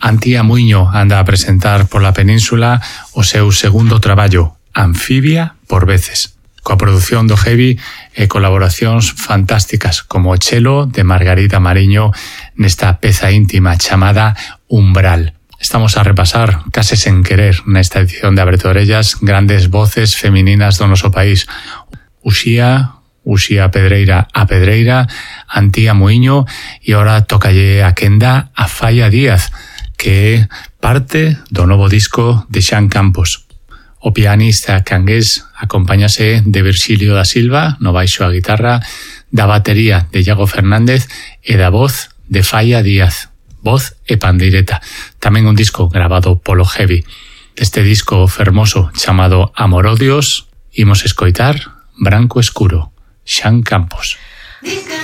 Antía Muiño anda a presentar por la península o seu segundo traballo, Anfibia por veces. Coa produción do Heavy e colaboracións fantásticas como o chelo de Margarita Mariño nesta peza íntima chamada Umbral. Estamos a repasar, case sen querer, nesta edición de Abre Orellas, grandes voces femininas do noso país. Uxía Pedreira a Pedreira, Antía Muiño e ahora tocalle a quenda a Falla Díaz, que é parte do novo disco de Xan Campos. O pianista cangués acompáñase de Virxilio da Silva no baixo a guitarra, da batería de Iago Fernández e da voz de Falla Díaz, voz e pandeireta. Tamén un disco grabado polo Heavy. Deste disco fermoso chamado Amorodios, imos escoitar Branco Escuro, Xan Campos.